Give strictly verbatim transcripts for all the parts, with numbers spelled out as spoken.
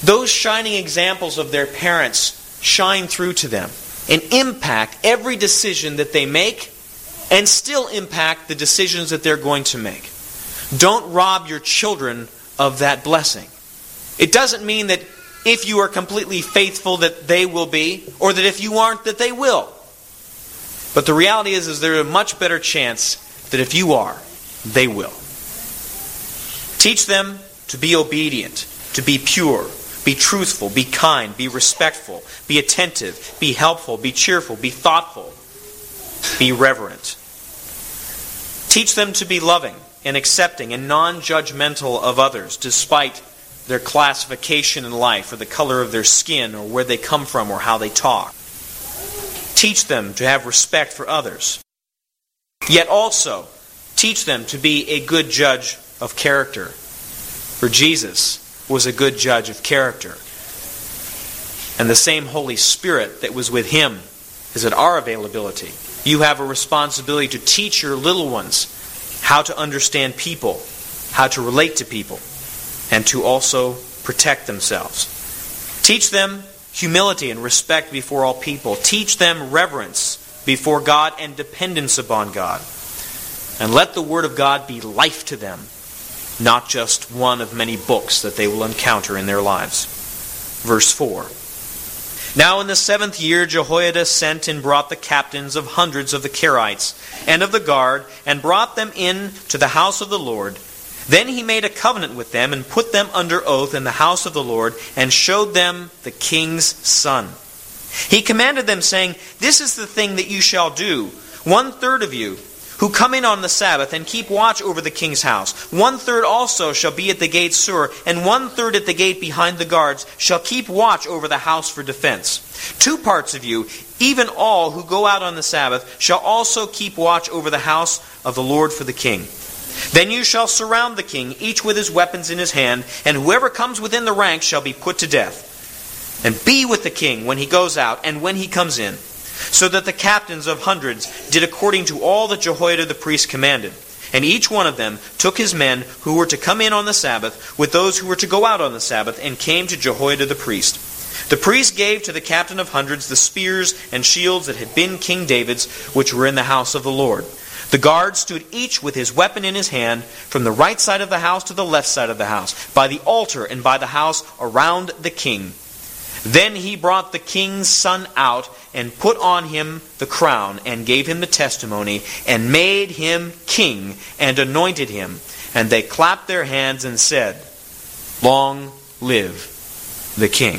Those shining examples of their parents shine through to them and impact every decision that they make and still impact the decisions that they're going to make. Don't rob your children of that blessing. It doesn't mean that if you are completely faithful that they will be, or that if you aren't that they will. But the reality is, is there's a much better chance that if you are, they will. Teach them to be obedient, to be pure, be truthful, be kind, be respectful, be attentive, be helpful, be cheerful, be thoughtful, be reverent. Teach them to be loving and accepting and non-judgmental of others, despite their classification in life, or the color of their skin, or where they come from, or how they talk. Teach them to have respect for others. Yet also, teach them to be a good judge of character. For Jesus was a good judge of character. And the same Holy Spirit that was with Him is at our availability. You have a responsibility to teach your little ones how to understand people, how to relate to people, and to also protect themselves. Teach them humility and respect before all people. Teach them reverence before God and dependence upon God. And let the Word of God be life to them, not just one of many books that they will encounter in their lives. Verse four. Now in the seventh year Jehoiada sent and brought the captains of hundreds of the Kerites and of the guard, and brought them in to the house of the Lord. Then he made a covenant with them, and put them under oath in the house of the Lord, and showed them the king's son. He commanded them, saying, This is the thing that you shall do. One third of you, who come in on the Sabbath, and keep watch over the king's house, one third also shall be at the gate Sur, and one third at the gate behind the guards, shall keep watch over the house for defense. Two parts of you, even all who go out on the Sabbath, shall also keep watch over the house of the Lord for the king. Then you shall surround the king, each with his weapons in his hand, and whoever comes within the ranks shall be put to death. And be with the king when he goes out and when he comes in. So that the captains of hundreds did according to all that Jehoiada the priest commanded. And each one of them took his men who were to come in on the Sabbath with those who were to go out on the Sabbath, and came to Jehoiada the priest. The priest gave to the captain of hundreds the spears and shields that had been King David's, which were in the house of the Lord. The guard stood each with his weapon in his hand, from the right side of the house to the left side of the house, by the altar and by the house around the king. Then he brought the king's son out, and put on him the crown, and gave him the testimony, and made him king, and anointed him. And they clapped their hands and said, Long live the king.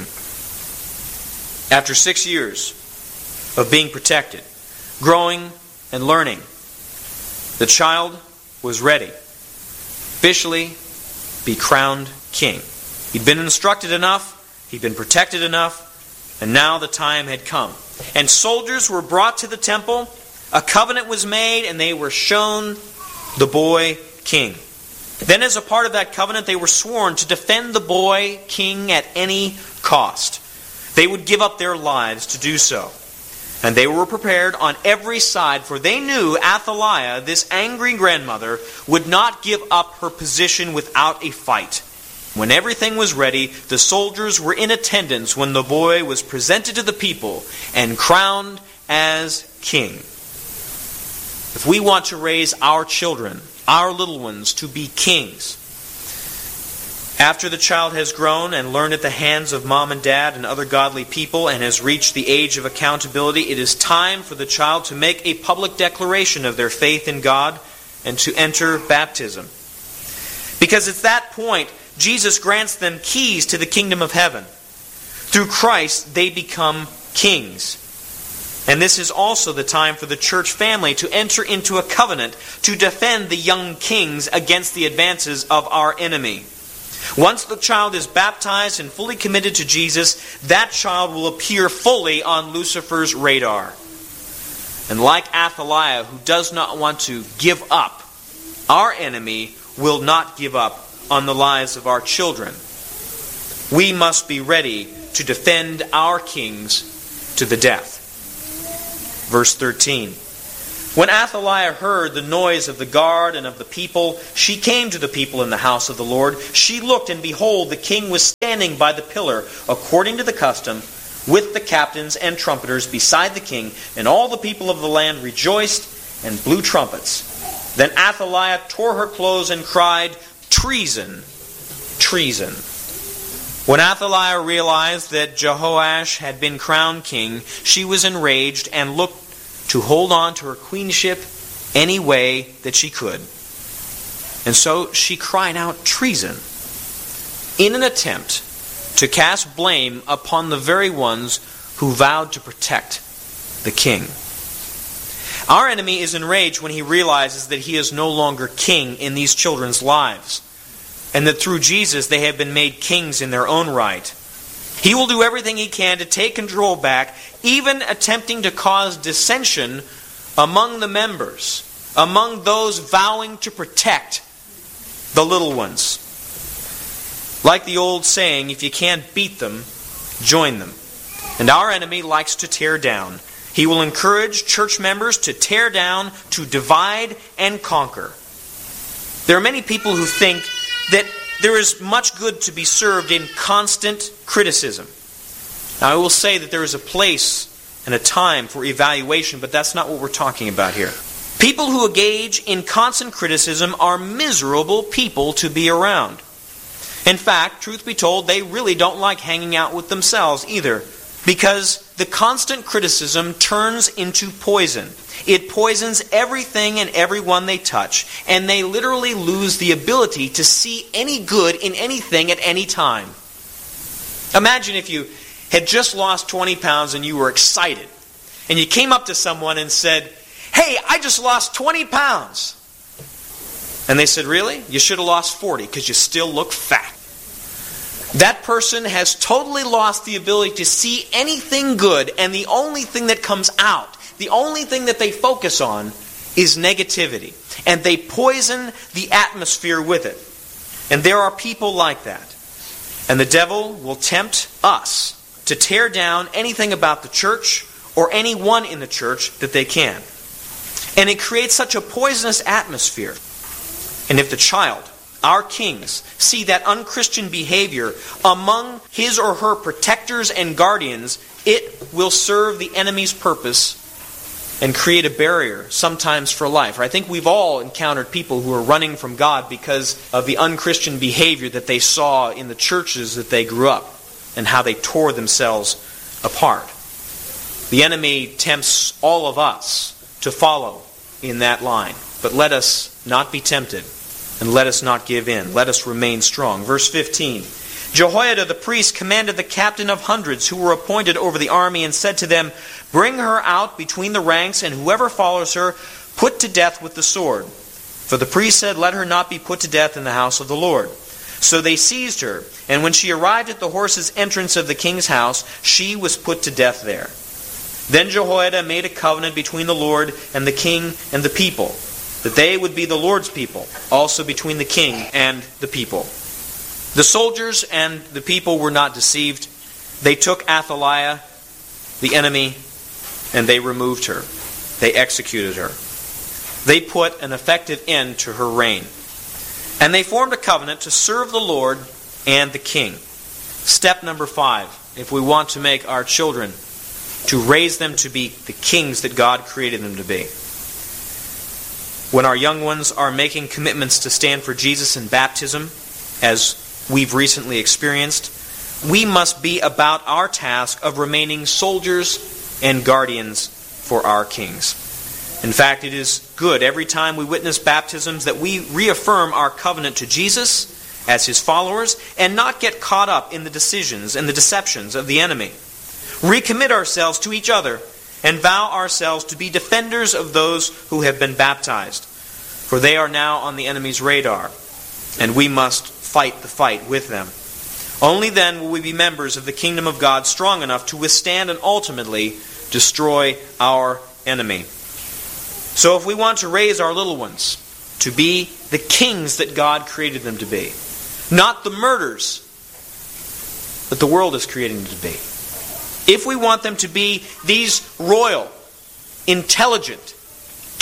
After six years of being protected, growing and learning, the child was ready, officially be crowned king. He'd been instructed enough, he'd been protected enough, and now the time had come. And soldiers were brought to the temple, a covenant was made, and they were shown the boy king. Then as a part of that covenant, they were sworn to defend the boy king at any cost. They would give up their lives to do so. And they were prepared on every side, for they knew Athaliah, this angry grandmother, would not give up her position without a fight. When everything was ready, the soldiers were in attendance when the boy was presented to the people and crowned as king. If we want to raise our children, our little ones, to be kings, after the child has grown and learned at the hands of mom and dad and other godly people and has reached the age of accountability, it is time for the child to make a public declaration of their faith in God and to enter baptism. Because at that point, Jesus grants them keys to the kingdom of heaven. Through Christ, they become kings. And this is also the time for the church family to enter into a covenant to defend the young kings against the advances of our enemy. Once the child is baptized and fully committed to Jesus, that child will appear fully on Lucifer's radar. And like Athaliah, who does not want to give up, our enemy will not give up on the lives of our children. We must be ready to defend our kings to the death. Verse thirteen. When Athaliah heard the noise of the guard and of the people, she came to the people in the house of the Lord. She looked, and behold, the king was standing by the pillar, according to the custom, with the captains and trumpeters beside the king, and all the people of the land rejoiced and blew trumpets. Then Athaliah tore her clothes and cried, "Treason! Treason!" When Athaliah realized that Jehoash had been crowned king, she was enraged and looked to hold on to her queenship any way that she could. And so she cried out treason in an attempt to cast blame upon the very ones who vowed to protect the king. Our enemy is enraged when he realizes that he is no longer king in these children's lives, and that through Jesus they have been made kings in their own right. He will do everything he can to take control back, even attempting to cause dissension among the members, among those vowing to protect the little ones. Like the old saying, if you can't beat them, join them. And our enemy likes to tear down. He will encourage church members to tear down, to divide and conquer. There are many people who think that there is much good to be served in constant criticism. Now, I will say that there is a place and a time for evaluation, but that's not what we're talking about here. People who engage in constant criticism are miserable people to be around. In fact, truth be told, they really don't like hanging out with themselves either, because the constant criticism turns into poison. It poisons everything and everyone they touch, and they literally lose the ability to see any good in anything at any time. Imagine if you had just lost twenty pounds and you were excited, and you came up to someone and said, "Hey, I just lost twenty pounds. And they said, "Really? You should have lost forty because you still look fat." That person has totally lost the ability to see anything good, and the only thing that comes out, the only thing that they focus on, is negativity. And they poison the atmosphere with it. And there are people like that. And the devil will tempt us to tear down anything about the church or anyone in the church that they can. And it creates such a poisonous atmosphere. And if the child, our kings, see that unchristian behavior among his or her protectors and guardians, it will serve the enemy's purpose and create a barrier, sometimes for life. I think we've all encountered people who are running from God because of the unchristian behavior that they saw in the churches that they grew up and how they tore themselves apart. The enemy tempts all of us to follow in that line. But let us not be tempted, and let us not give in. Let us remain strong. Verse fifteen. Jehoiada the priest commanded the captain of hundreds who were appointed over the army and said to them, "Bring her out between the ranks, and whoever follows her, put to death with the sword." For the priest said, "Let her not be put to death in the house of the Lord." So they seized her, and when she arrived at the horses' entrance of the king's house, she was put to death there. Then Jehoiada made a covenant between the Lord and the king and the people, that they would be the Lord's people, also between the king and the people. The soldiers and the people were not deceived. They took Athaliah, the enemy, and they removed her. They executed her. They put an effective end to her reign. And they formed a covenant to serve the Lord and the king. Step number five, if we want to make our children, to raise them to be the kings that God created them to be. When our young ones are making commitments to stand for Jesus in baptism, as we've recently experienced, we must be about our task of remaining soldiers and guardians for our kings. In fact, it is good every time we witness baptisms that we reaffirm our covenant to Jesus as His followers and not get caught up in the decisions and the deceptions of the enemy. Recommit ourselves to each other and vow ourselves to be defenders of those who have been baptized, for they are now on the enemy's radar, and we must fight the fight with them. Only then will we be members of the kingdom of God strong enough to withstand and ultimately destroy our enemy. So if we want to raise our little ones to be the kings that God created them to be, not the murderers that the world is creating them to be, if we want them to be these royal, intelligent,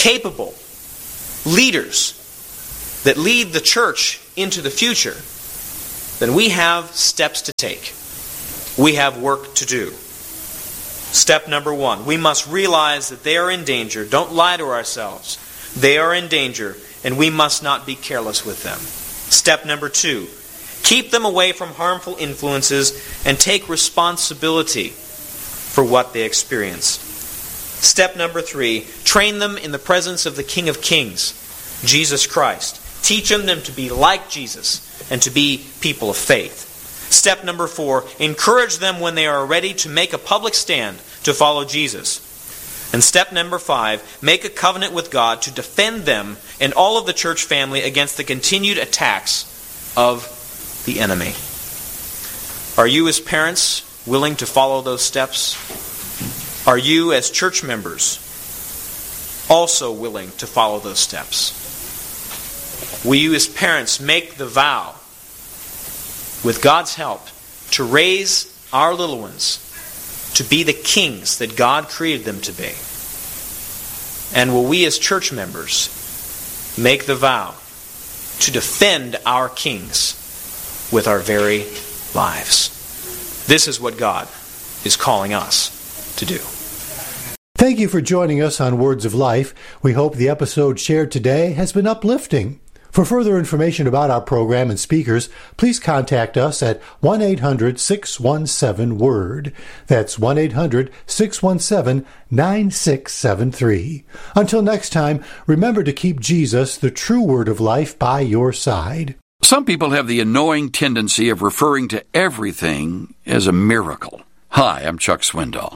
capable leaders that lead the church into the future, then we have steps to take. We have work to do. Step number one, we must realize that they are in danger. Don't lie to ourselves. They are in danger, and we must not be careless with them. Step number two, keep them away from harmful influences and take responsibility for what they experience. Step number three, train them in the presence of the King of Kings, Jesus Christ. Teach them to be like Jesus and to be people of faith. Step number four, encourage them when they are ready to make a public stand to follow Jesus. And step number five, make a covenant with God to defend them and all of the church family against the continued attacks of the enemy. Are you as parents willing to follow those steps? Are you as church members also willing to follow those steps? Will you as parents make the vow, with God's help, to raise our little ones to be the kings that God created them to be? And will we as church members make the vow to defend our kings with our very lives? This is what God is calling us to do. Thank you for joining us on Words of Life. We hope the episode shared today has been uplifting. For further information about our program and speakers, please contact us at one eight hundred six one seven WORD. That's one eight hundred six one seven nine six seven three. Until next time, remember to keep Jesus, the true Word of Life, by your side. Some people have the annoying tendency of referring to everything as a miracle. Hi, I'm Chuck Swindoll.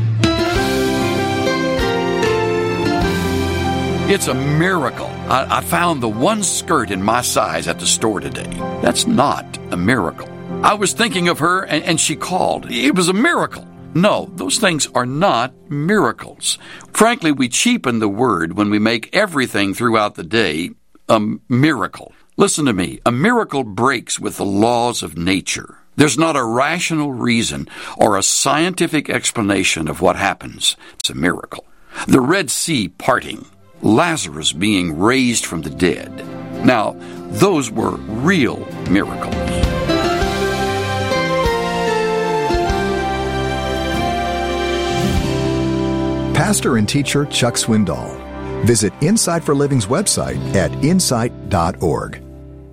It's a miracle. I, I found the one skirt in my size at the store today. That's not a miracle. I was thinking of her and, and she called. It was a miracle. No, those things are not miracles. Frankly, we cheapen the word when we make everything throughout the day a miracle. Listen to me. A miracle breaks with the laws of nature. There's not a rational reason or a scientific explanation of what happens. It's a miracle. The Red Sea parting, Lazarus being raised from the dead. Now, those were real miracles. Pastor and teacher Chuck Swindoll. Visit Insight for Living's website at insight dot org.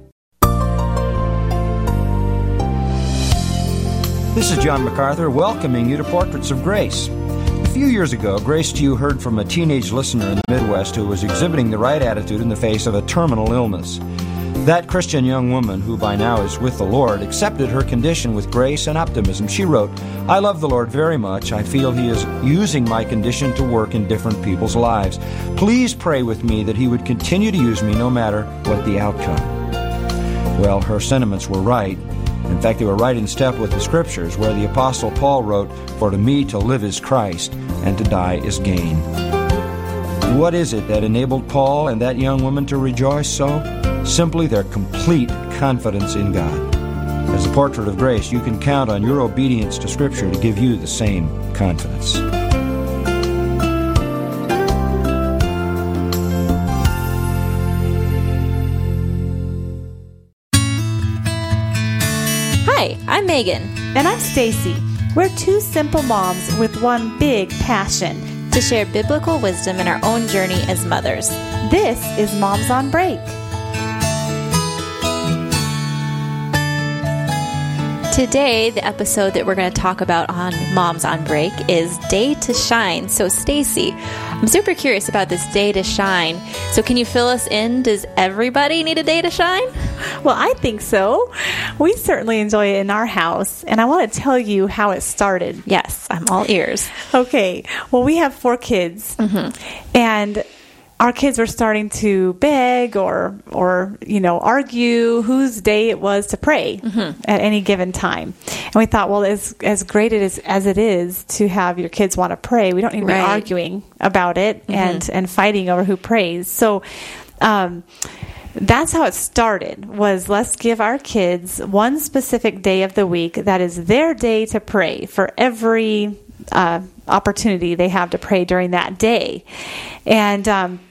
This is John MacArthur welcoming you to Portraits of Grace. A few years ago, Grace Tew heard from a teenage listener in the Midwest who was exhibiting the right attitude in the face of a terminal illness. That Christian young woman, who by now is with the Lord, accepted her condition with grace and optimism. She wrote, "I love the Lord very much. I feel He is using my condition to work in different people's lives. Please pray with me that He would continue to use me no matter what the outcome." Well, her sentiments were right. In fact, they were right in step with the Scriptures, where the Apostle Paul wrote, "For to me to live is Christ, and to die is gain." What is it that enabled Paul and that young woman to rejoice so? Simply their complete confidence in God. As a portrait of grace, you can count on your obedience to Scripture to give you the same confidence. Hi, I'm Megan. And I'm Stacy. We're two simple moms with one big passion: to share biblical wisdom in our own journey as mothers. This is Moms on Break. Today, the episode that we're going to talk about on Moms on Break is Day to Shine. So, Stacy, I'm super curious about this Day to Shine. So, can you fill us in? Does everybody need a day to shine? Well, I think so. We certainly enjoy it in our house, and I want to tell you how it started. Yes, I'm all ears. Okay. Well, we have four kids, mm-hmm. and our kids were starting to beg or, or you know, argue whose day it was to pray mm-hmm. at any given time. And we thought, well, as as great it is, as it is to have your kids want to pray, we don't need to right. be arguing about it mm-hmm. and, and fighting over who prays. So um, that's how it started, was let's give our kids one specific day of the week that is their day to pray for every uh, opportunity they have to pray during that day. And um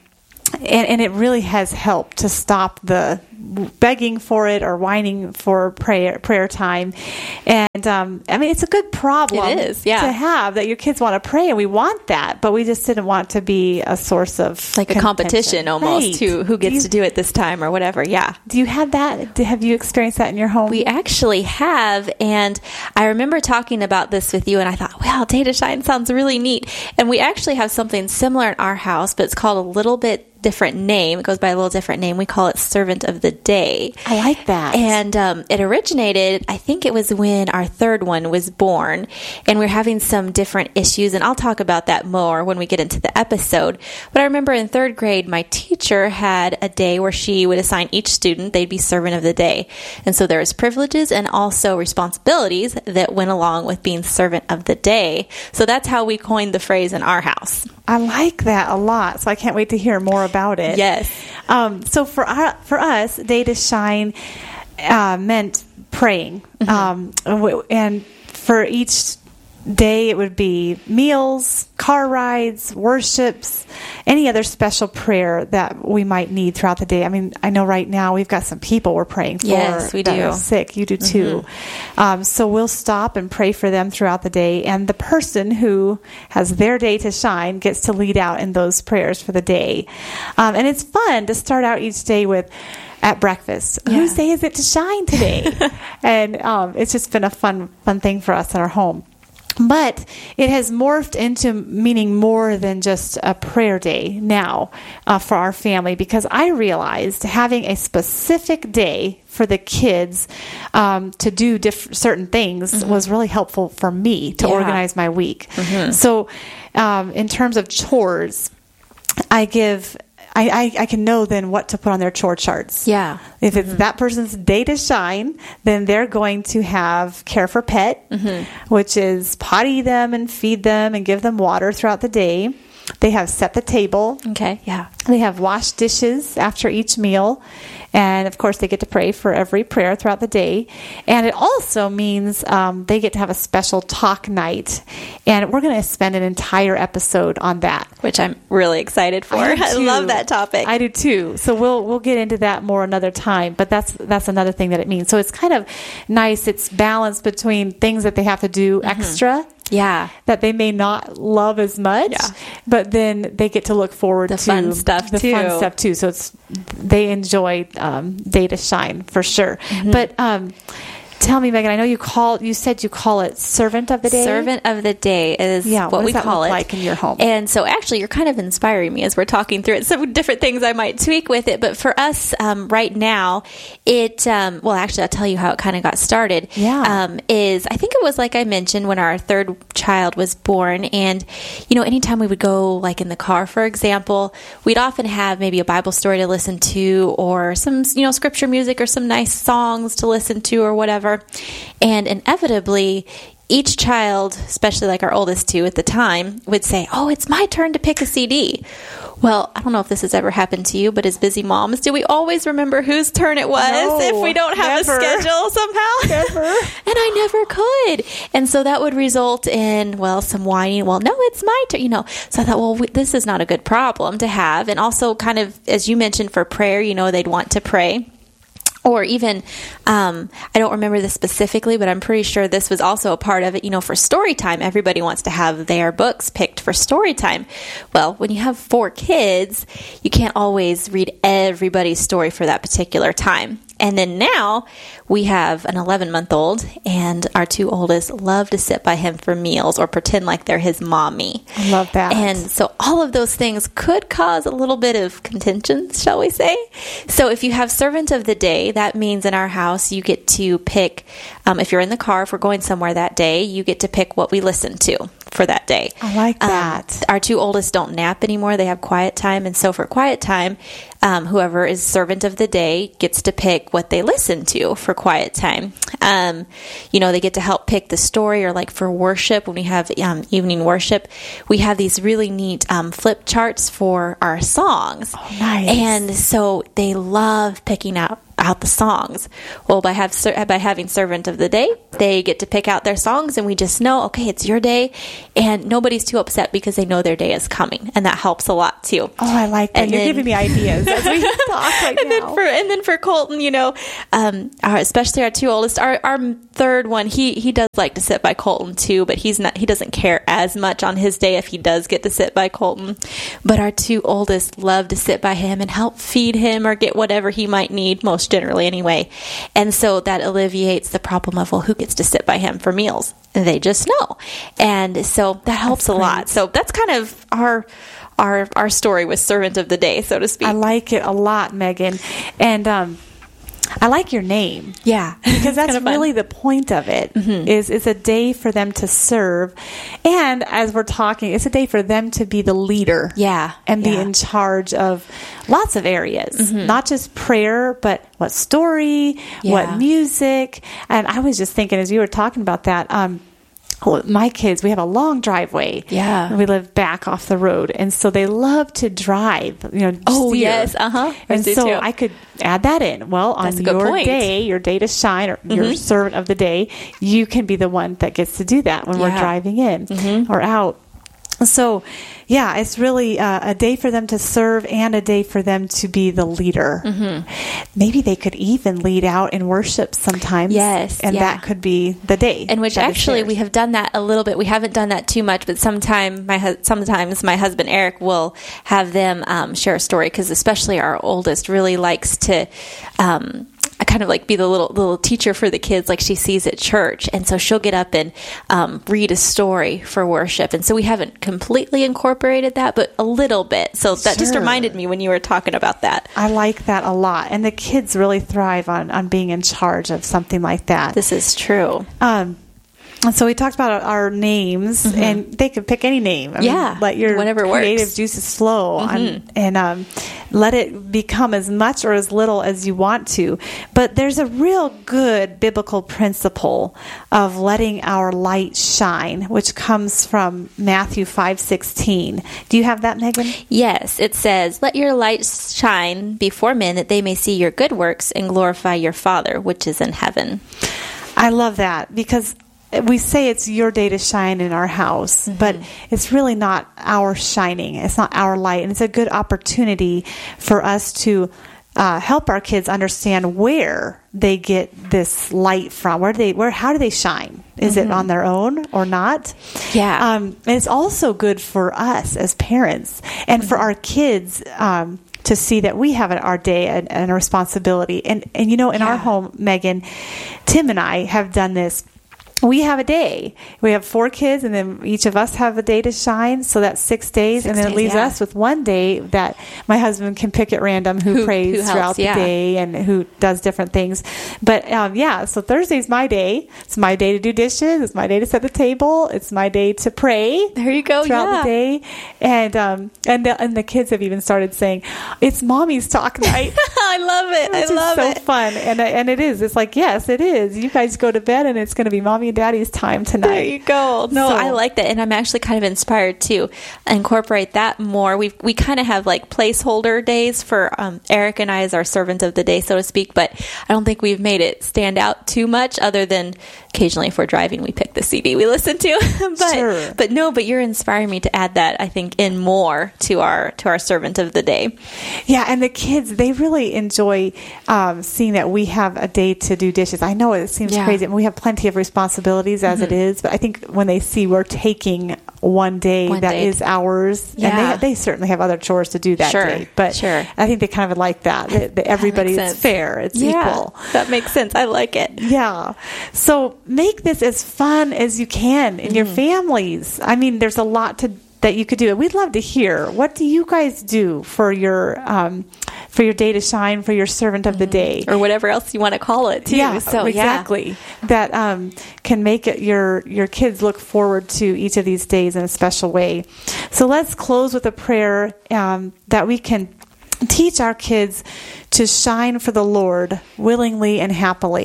and, and it really has helped to stop the begging for it or whining for prayer prayer time. And um, I mean, it's a good problem It is, yeah. to have, that your kids want to pray, and we want that, but we just didn't want to be a source of Like a contention. competition almost, Right. who who gets do you, to do it this time or whatever. Yeah. Do you have that? Do- Have you experienced that in your home? We actually have, and I remember talking about this with you, and I thought, wow, Day to Shine sounds really neat. And we actually have something similar in our house, but it's called a little bit different name. It goes by a little different name. We call it Servant of the Day. I like that. And um, it originated, I think it was when our third one was born, and we we're having some different issues, and I'll talk about that more when we get into the episode. But I remember in third grade, my teacher had a day where she would assign each student, they'd be Servant of the Day. And so there was privileges and also responsibilities that went along with being Servant of the Day. So that's how we coined the phrase in our house. I like that a lot, so I can't wait to hear more about it. Yes. Um, so for our, for us, Day to Shine uh, meant praying, Mm-hmm. um, and w- and for each day it would be meals, car rides, worships, any other special prayer that we might need throughout the day. I mean, I know right now we've got some people we're praying for. Yes, we that do. are sick. You do too. Um, so we'll stop and pray for them throughout the day, and the person who has their day to shine gets to lead out in those prayers for the day. Um, and it's fun to start out each day with, at breakfast, Yeah. whose day is it to shine today? And um, it's just been a fun, fun thing for us in our home. But it has morphed into meaning more than just a prayer day now uh, for our family, because I realized having a specific day for the kids um, to do diff- certain things mm-hmm. was really helpful for me to Yeah. organize my week. Mm-hmm. So um, in terms of chores, I give... I, I, I can know then what to put on their chore charts. Yeah. If it's that person's day to shine, then they're going to have care for pet, mm-hmm. which is potty them and feed them and give them water throughout the day. They have set the table. Okay. Yeah. They have washed dishes after each meal. And, of course, they get to pray for every prayer throughout the day. And it also means um, they get to have a special talk night. And we're going to spend an entire episode on that. Which I'm really excited for. I, do I too. love that topic. I do too. So we'll we'll get into that more another time. But that's that's another thing that it means. So it's kind of nice. It's balanced between things that they have to do mm-hmm. extra. Yeah. That they may not love as much, Yeah. but then they get to look forward The to fun stuff, the too. fun stuff too. So it's they enjoy um, Day to Shine for sure. Mm-hmm. But um, tell me, Megan, I know you call you said you call it Servant of the Day. Servant of the Day is Yeah, what, what does we that call look it. like in your home? And so actually you're kind of inspiring me as we're talking through it. Some different things I might tweak with it. But for us um, right now, it, um, well, actually I'll tell you how it kind of got started. Yeah. Um, is I think it was like I mentioned when our third child was born. And, you know, anytime we would go like in the car, for example, we'd often have maybe a Bible story to listen to or some, you know, scripture music or some nice songs to listen to or whatever. And inevitably, each child, especially like our oldest two at the time, would say, oh, it's my turn to pick a C D. Well, I don't know if this has ever happened to you, but as busy moms, do we always remember whose turn it was No, if we don't have never. a schedule somehow? Never. And I never could. And so that would result in, well, some whining. Well, no, it's my turn, you know. So I thought, well, we, this is not a good problem to have. And also kind of, as you mentioned, for prayer, you know, they'd want to pray. Or even, um, I don't remember this specifically, but I'm pretty sure this was also a part of it. You know, for story time, everybody wants to have their books picked for story time. Well, when you have four kids, you can't always read everybody's story for that particular time. And then now we have an eleven-month-old, and our two oldest love to sit by him for meals or pretend like they're his mommy. I love that. And so all of those things could cause a little bit of contention, shall we say. So if you have Servant of the Day, that means in our house you get to pick, um, if you're in the car, if we're going somewhere that day, you get to pick what we listen to for that day. I like that. Um, our two oldest don't nap anymore. They have quiet time. And so for quiet time, um, whoever is Servant of the Day gets to pick what they listen to for quiet time. Um, you know, they get to help pick the story, or like for worship, when we have um, evening worship, we have these really neat um, flip charts for our songs. Oh, nice. And so they love picking out out the songs. Well, by have by having servant of the day, they get to pick out their songs, and we just know, okay, it's your day, and nobody's too upset because they know their day is coming, and that helps a lot too. Oh, I like that. And You're then, giving me ideas as we talk right and now. Then for, and then for Colton, you know, um, our, especially our two oldest, our, our third one, he he does like to sit by Colton too, but he's not. He doesn't care as much on his day if he does get to sit by Colton. But our two oldest love to sit by him and help feed him or get whatever he might need, most generally anyway. And so that alleviates the problem of, well, who gets to sit by him for meals? And they just know. And so that helps That's a lot. great. So that's kind of our our our story with servant of the day, so to speak. I like it a lot, Megan. And um, I like your name. Yeah. Because that's Kinda fun. really the point of it, mm-hmm. is it's a day for them to serve. And as we're talking, it's a day for them to be the leader. Yeah. And be Yeah. in charge of lots of areas, mm-hmm. not just prayer, but what story, Yeah. what music. And I was just thinking as you were talking about that, um, well, my kids, we have a long driveway. Yeah. We live back off the road. And so they love to drive, you know, Oh, steer. yes. Uh-huh. And I do so too. I could add that in. Well, on That's a good your point. day, your day to shine, or your servant of the day, you can be the one that gets to do that when we're Yeah. driving in Mm-hmm. or out. So, yeah, it's really uh, a day for them to serve and a day for them to be the leader. Mm-hmm. Maybe they could even lead out in worship sometimes. Yes, And yeah. that could be the day. And which that is actually theirs. we have done that a little bit. We haven't done that too much, but sometime my hu- sometimes my husband Eric will have them um, share a story, because especially our oldest really likes to um, kind of like be the little little teacher for the kids, like she sees at church, and so she'll get up and um, read a story for worship. And so we haven't completely incorporated that, but a little bit. So that just Sure. reminded me when you were talking about that. I like that a lot. And the kids really thrive on, on being in charge of something like that. This is true. Um, and so we talked about our names, and they could pick any name. I Yeah, mean, let your whatever creative works. juices flow, on, and um, let it become as much or as little as you want to. But there's a real good biblical principle of letting our light shine, which comes from Matthew five sixteen. Do you have that, Megan? Yes, it says, "Let your light shine before men, that they may see your good works and glorify your Father which is in heaven." I love that, because we say it's your day to shine in our house, mm-hmm. but it's really not our shining. It's not our light. And it's a good opportunity for us to uh, help our kids understand where they get this light from. Where do they, where, how do they shine? Is mm-hmm. it on their own or not? Yeah. Um, and it's also good for us as parents and mm-hmm. for our kids, um, to see that we have our day and, and a responsibility. And, and, you know, in yeah. our home, Megan, Tim and I have done this. We have a day. We have four kids, and then each of us have a day to shine. So that's six days, Six and then days, it leaves yeah. us with one day that my husband can pick at random who, Who- prays who helps, throughout the yeah. day and who does different things. But um, yeah, so Thursday's my day. It's my day to do dishes. It's my day to set the table. It's my day to pray. There you go. Throughout yeah. the day, and um, and the, and the kids have even started saying, "It's mommy's talk night." I love it. Which I love is so it. fun, and and it is. It's like, yes, it is. You guys go to bed, and it's going to be mommy and daddy's time tonight. There you go. No, So- I like that, and I'm actually kind of inspired to incorporate that more. We we kind of have like placeholder days for um, Eric and I as our servant of the day, so to speak. But I don't think we've made it stand out too much, other than occasionally if we're driving, we pick the C D we listen to. but Sure. but no, but you're inspiring me to add that, I think, in more to our to our servant of the day. Yeah, and the kids, they really enjoy um, seeing that we have a day to do dishes. I know it seems Yeah. crazy, and we have plenty of responsibilities as it is, but I think when they see we're taking one day One that day. is ours, Yeah. and they, they certainly have other chores to do that Sure, day, but sure. I think they kind of like that, that, that everybody makes is sense. fair, it's Yeah, equal. that makes sense. I like it. Yeah. So make this as fun as you can in your families. I mean, there's a lot to that you could do. We'd love to hear. What do you guys do for your um, for your day to shine, for your servant of the day? Or whatever else you want to call it, too. Yeah, so, exactly. That um, can make it your your kids look forward to each of these days in a special way. So let's close with a prayer um, that we can teach our kids to shine for the Lord willingly and happily.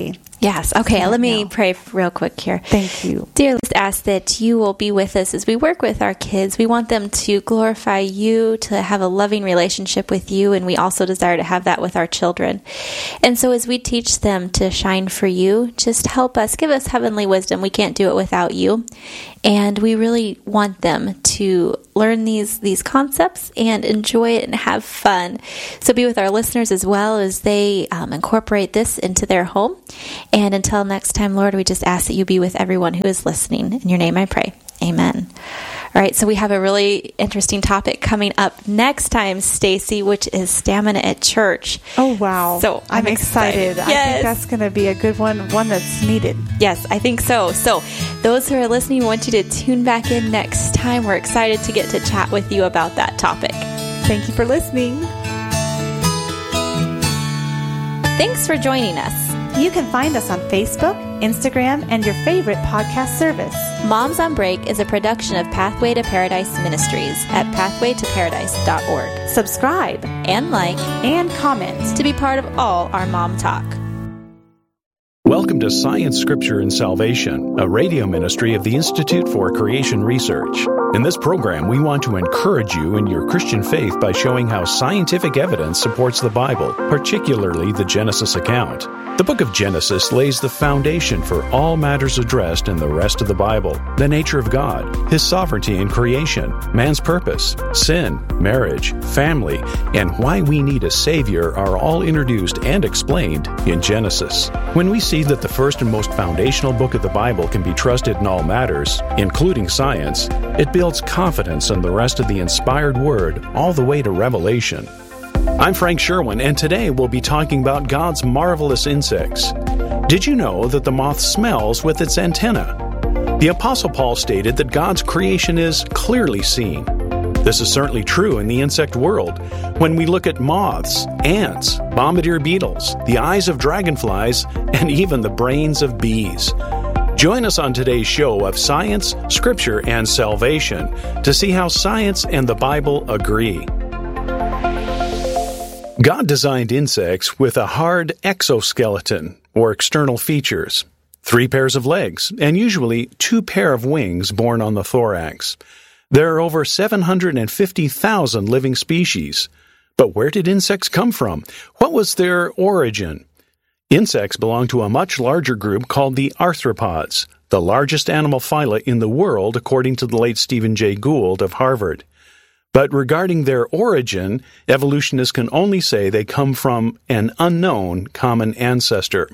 Yes. Okay. Yeah, let me no. pray real quick here. Thank you. Dear Lord, I ask that you will be with us as we work with our kids. We want them to glorify you, to have a loving relationship with you, and we also desire to have that with our children. And so as we teach them to shine for you, just help us, give us heavenly wisdom. We can't do it without you. And we really want them to learn these these concepts and enjoy it and have fun. So be with our listeners as well as they um, incorporate this into their home. And until next time, Lord, we just ask that you be with everyone who is listening. In your name I pray. Amen. All right, so we have a really interesting topic coming up next time, Stacy, which is stamina at church. Oh, wow. So I'm, I'm excited. excited. I Yes. think that's going to be a good one, one that's needed. Yes, I think so. So those who are listening, we want you to tune back in next time. We're excited to get to chat with you about that topic. Thank you for listening. Thanks for joining us. You can find us on Facebook, Instagram, and your favorite podcast service. Moms on Break is a production of Pathway to Paradise Ministries at pathway to paradise dot org. Subscribe And like and comment. to be part of all our mom talk. Welcome to Science, Scripture, and Salvation, a radio ministry of the Institute for Creation Research. In this program, we want to encourage you in your Christian faith by showing how scientific evidence supports the Bible, particularly the Genesis account. The book of Genesis lays the foundation for all matters addressed in the rest of the Bible: the nature of God, His sovereignty in creation, man's purpose, sin, marriage, family, and why we need a Savior are all introduced and explained in Genesis. When we see that the first and most foundational book of the Bible can be trusted in all matters, including science, it builds confidence in the rest of the inspired Word all the way to Revelation. I'm Frank Sherwin, and today we'll be talking about God's marvelous insects. Did you know that the moth smells with its antenna? The Apostle Paul stated that God's creation is clearly seen. This is certainly true in the insect world. When we look at moths, ants, bombardier beetles, the eyes of dragonflies, and even the brains of bees. Join us on today's show of Science, Scripture, and Salvation to see how science and the Bible agree. God designed insects with a hard exoskeleton, or external features, three pairs of legs, and usually two pair of wings borne on the thorax. There are over seven hundred fifty thousand living species. But where did insects come from? What was their origin? Insects belong to a much larger group called the arthropods, the largest animal phyla in the world according to the late Stephen Jay Gould of Harvard. But regarding their origin, evolutionists can only say they come from an unknown common ancestor.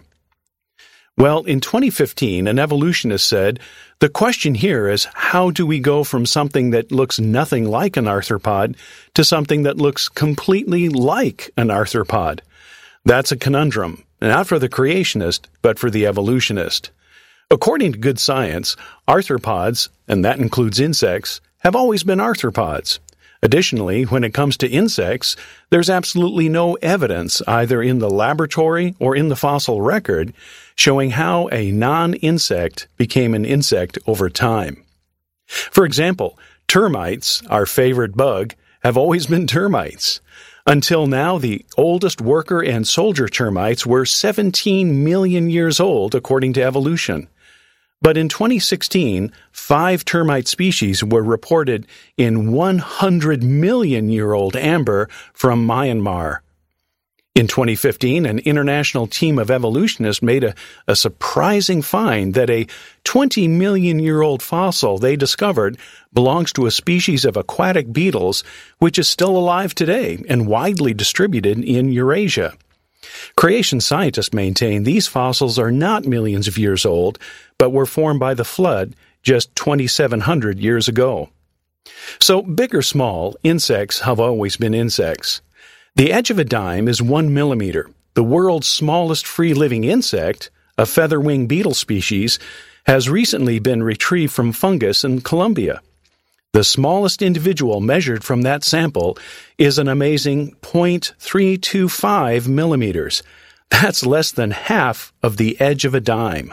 Well, in twenty fifteen, an evolutionist said, "The question here is, how do we go from something that looks nothing like an arthropod to something that looks completely like an arthropod?" That's a conundrum, not for the creationist, but for the evolutionist. According to good science, arthropods, and that includes insects, have always been arthropods. Additionally, when it comes to insects, there's absolutely no evidence, either in the laboratory or in the fossil record, showing how a non-insect became an insect over time. For example, termites, our favorite bug, have always been termites. Until now, the oldest worker and soldier termites were seventeen million years old, according to evolution. But in twenty sixteen, five termite species were reported in one hundred million year old amber from Myanmar. In twenty fifteen, an international team of evolutionists made a, a surprising find that a twenty million year old fossil they discovered belongs to a species of aquatic beetles which is still alive today and widely distributed in Eurasia. Creation scientists maintain these fossils are not millions of years old, but were formed by the flood just twenty-seven hundred years ago. So, big or small, insects have always been insects. The edge of a dime is one millimeter. The world's smallest free-living insect, a featherwing beetle species, has recently been retrieved from fungus in Colombia. The smallest individual measured from that sample is an amazing zero point three two five millimeters. That's less than half of the edge of a dime.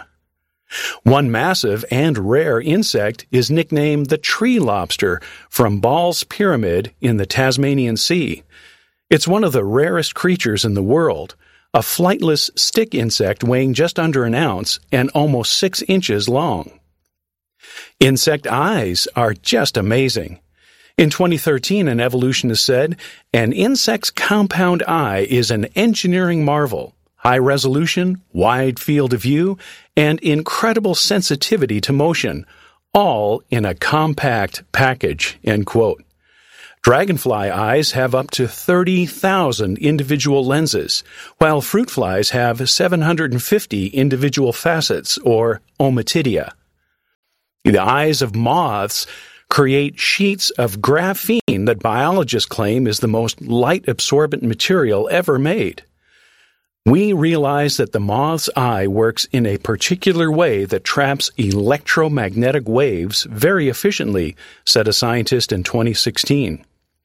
One massive and rare insect is nicknamed the tree lobster from Ball's Pyramid in the Tasmanian Sea. It's one of the rarest creatures in the world. a flightless stick insect weighing just under an ounce and almost six inches long. Insect eyes are just amazing. In twenty thirteen, an evolutionist said, "An insect's compound eye is an engineering marvel, high resolution, wide field of view, and incredible sensitivity to motion, all in a compact package," end quote. Dragonfly eyes have up to thirty thousand individual lenses, while fruit flies have seven hundred fifty individual facets, or ommatidia. The eyes of moths create sheets of graphene that biologists claim is the most light-absorbent material ever made. We realize that the moth's eye works in a particular way that traps electromagnetic waves very efficiently, said a scientist in twenty sixteen.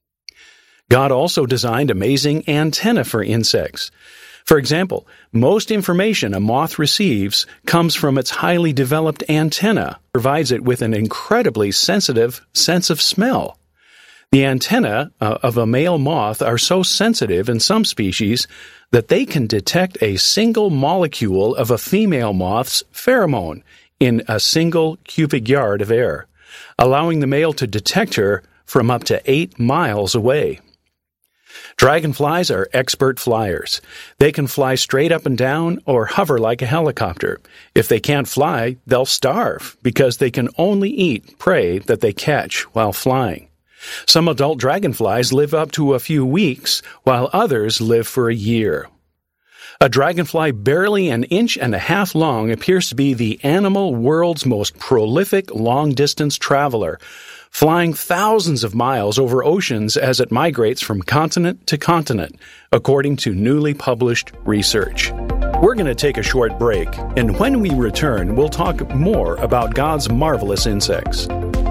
God also designed amazing antennae for insects. For example, most information a moth receives comes from its highly developed antenna, provides it with an incredibly sensitive sense of smell. The antennae uh, of a male moth are so sensitive in some species that they can detect a single molecule of a female moth's pheromone in a single cubic yard of air, allowing the male to detect her from up to eight miles away. Dragonflies are expert flyers. They can fly straight up and down or hover like a helicopter. If they can't fly, they'll starve because they can only eat prey that they catch while flying. Some adult dragonflies live up to a few weeks, while others live for a year. A dragonfly barely an inch and a half long appears to be the animal world's most prolific long-distance traveler, flying thousands of miles over oceans as it migrates from continent to continent, according to newly published research. We're going to take a short break, and when we return, we'll talk more about God's marvelous insects.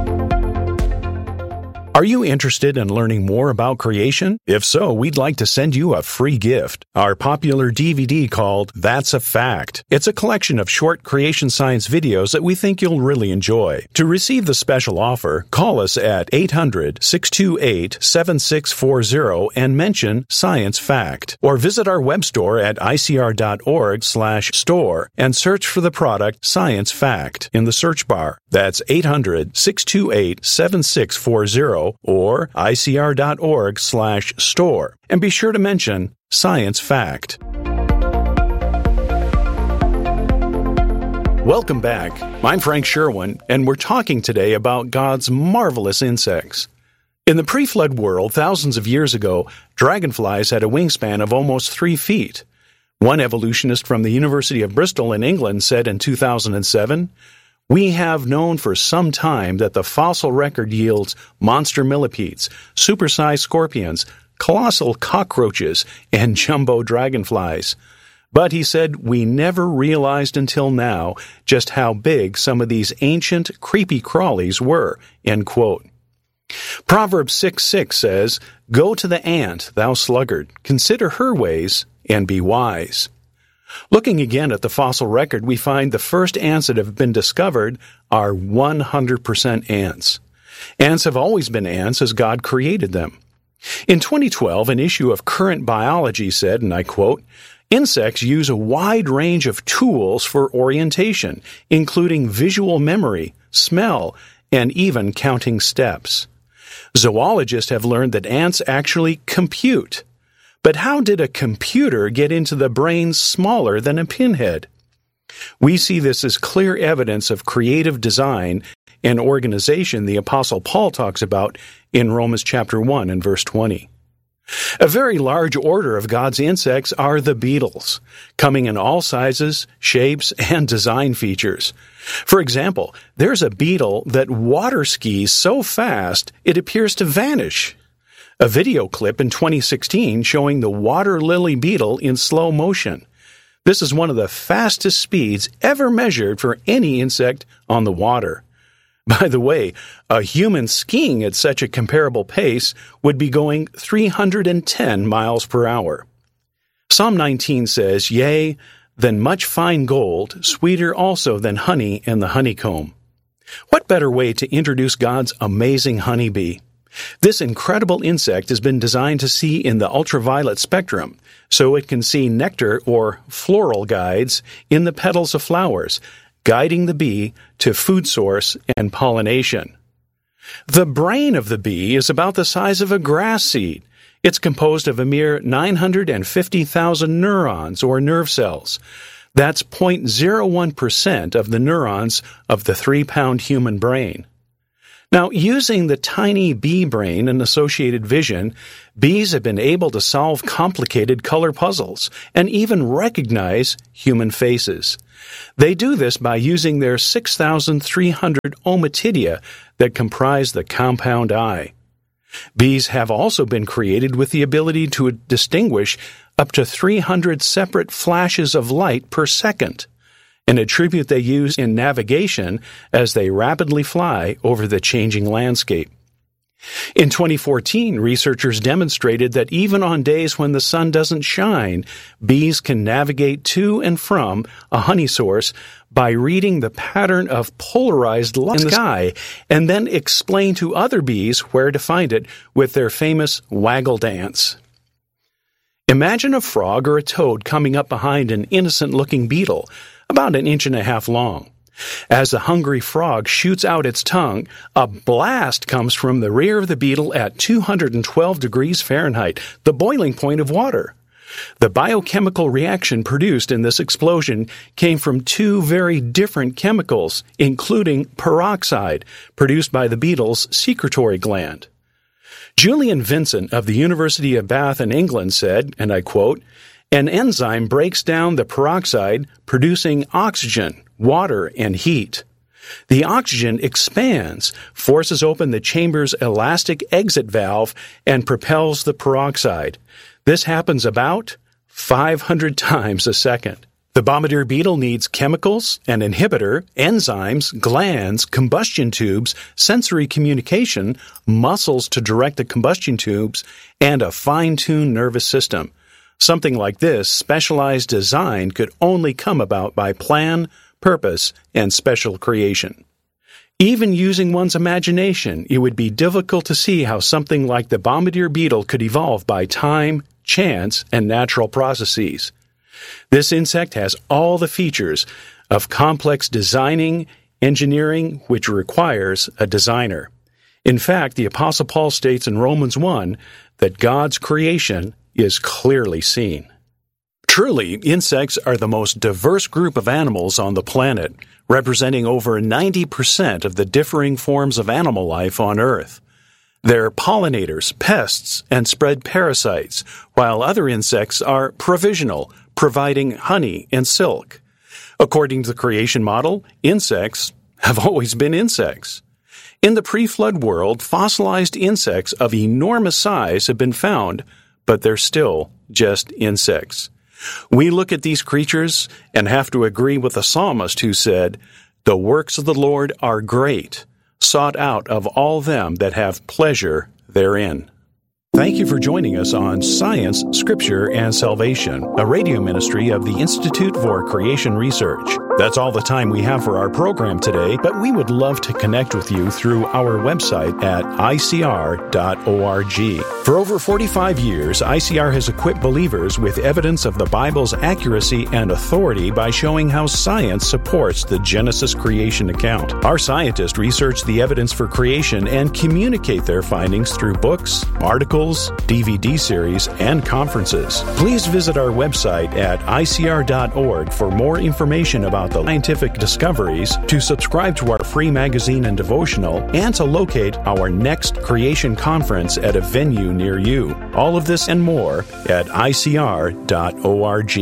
Are you interested in learning more about creation? If so, we'd like to send you a free gift, our popular D V D called That's a Fact. It's a collection of short creation science videos that we think you'll really enjoy. To receive the special offer, call us at eight hundred, six two eight, seven six four zero and mention Science Fact. Or visit our web store at I C R dot org slash store and search for the product Science Fact in the search bar. That's eight hundred, six two eight, seven six four zero or I C R dot org slash store. And be sure to mention Science Fact. Welcome back. I'm Frank Sherwin, and we're talking today about God's marvelous insects. In the pre-flood world, thousands of years ago, dragonflies had a wingspan of almost three feet. One evolutionist from the University of Bristol in England said in two thousand seven, "We have known for some time that the fossil record yields monster millipedes, supersized scorpions, colossal cockroaches, and jumbo dragonflies. But," he said, "we never realized until now just how big some of these ancient, creepy crawlies were," end quote. Proverbs six six says, "Go to the ant, thou sluggard, consider her ways, and be wise." Looking again at the fossil record, we find the first ants that have been discovered are one hundred percent ants. Ants have always been ants as God created them. In twenty twelve, an issue of Current Biology said, and I quote, "Insects use a wide range of tools for orientation, including visual memory, smell, and even counting steps. Zoologists have learned that ants actually compute. But how did a computer get into the brain smaller than a pinhead? We see this as clear evidence of creative design and organization the Apostle Paul talks about in Romans chapter one and verse twenty. A very large order of God's insects are the beetles, coming in all sizes, shapes, and design features. For example, there's a beetle that water skis so fast it appears to vanish. A video clip in twenty sixteen showing the water lily beetle in slow motion. This is one of the fastest speeds ever measured for any insect on the water. By the way, a human skiing at such a comparable pace would be going three hundred ten miles per hour. Psalm nineteen says, "Yea, than much fine gold, sweeter also than honey and the honeycomb." What better way to introduce God's amazing honeybee? This incredible insect has been designed to see in the ultraviolet spectrum, so it can see nectar or floral guides in the petals of flowers, guiding the bee to food source and pollination. The brain of the bee is about the size of a grass seed. It's composed of a mere nine hundred fifty thousand neurons or nerve cells. That's zero point zero one percent of the neurons of the three-pound human brain. Now, using the tiny bee brain and associated vision, bees have been able to solve complicated color puzzles and even recognize human faces. They do this by using their six thousand three hundred ommatidia that comprise the compound eye. Bees have also been created with the ability to distinguish up to three hundred separate flashes of light per second, an attribute they use in navigation as they rapidly fly over the changing landscape. In twenty fourteen, researchers demonstrated that even on days when the sun doesn't shine, bees can navigate to and from a honey source by reading the pattern of polarized light in the sky and then explain to other bees where to find it with their famous waggle dance. Imagine a frog or a toad coming up behind an innocent-looking beetle, about an inch and a half long. As the hungry frog shoots out its tongue, a blast comes from the rear of the beetle at two hundred twelve degrees Fahrenheit, the boiling point of water. The biochemical reaction produced in this explosion came from two very different chemicals, including peroxide, produced by the beetle's secretory gland. Julian Vincent of the University of Bath in England said, and I quote, "An enzyme breaks down the peroxide, producing oxygen, water, and heat. The oxygen expands, forces open the chamber's elastic exit valve, and propels the peroxide. This happens about five hundred times a second. The bombardier beetle needs chemicals, an inhibitor, enzymes, glands, combustion tubes, sensory communication, muscles to direct the combustion tubes, and a fine-tuned nervous system. Something like this specialized design could only come about by plan, purpose, and special creation. Even using one's imagination, it would be difficult to see how something like the bombardier beetle could evolve by time, chance, and natural processes. This insect has all the features of complex designing, engineering, which requires a designer. In fact, the Apostle Paul states in Romans one that God's creation is clearly seen. Truly, insects are the most diverse group of animals on the planet, representing over ninety percent of the differing forms of animal life on Earth. They're pollinators, pests, and spread parasites, while other insects are provisional, providing honey and silk. According to the creation model, insects have always been insects. In the pre-flood world, fossilized insects of enormous size have been found, but they're still just insects. We look at these creatures and have to agree with the psalmist who said, "The works of the Lord are great, sought out of all them that have pleasure therein." Thank you for joining us on Science, Scripture, and Salvation, a radio ministry of the Institute for Creation Research. That's all the time we have for our program today, but we would love to connect with you through our website at I C R dot org. For over forty-five years, I C R has equipped believers with evidence of the Bible's accuracy and authority by showing how science supports the Genesis creation account. Our scientists research the evidence for creation and communicate their findings through books, articles, D V D series, and conferences. Please visit our website at I C R dot org for more information about the scientific discoveries, to subscribe to our free magazine and devotional, and to locate our next creation conference at a venue near you. All of this and more at I C R dot org.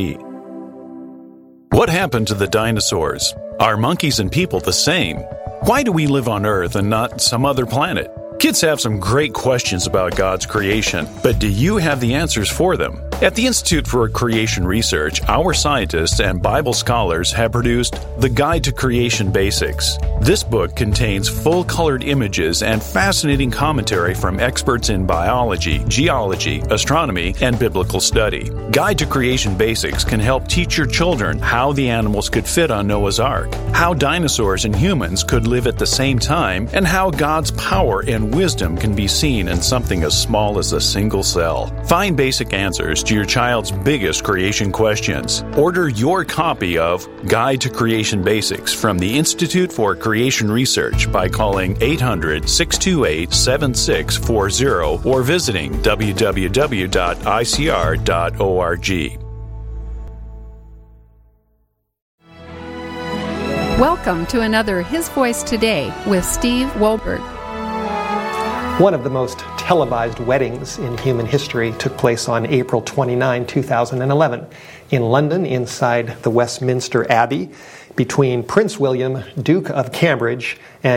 What happened to the dinosaurs? Are monkeys and people the same? Why do we live on Earth and not some other planet? Kids have some great questions about God's creation, but do you have the answers for them? At the Institute for Creation Research, our scientists and Bible scholars have produced The Guide to Creation Basics. This book contains full-colored images and fascinating commentary from experts in biology, geology, astronomy, and biblical study. Guide to Creation Basics can help teach your children how the animals could fit on Noah's Ark, how dinosaurs and humans could live at the same time, and how God's power and wisdom can be seen in something as small as a single cell. Find basic answers to your child's biggest creation questions. Order your copy of Guide to Creation Basics from the Institute for Creation Research by calling eight hundred, six two eight, seven six four zero or visiting w w w dot i c r dot org. Welcome to another His Voice Today with Steve Wohlberg. One of the most televised weddings in human history took place on April twenty-ninth, two thousand eleven in London inside the Westminster Abbey between Prince William, Duke of Cambridge, and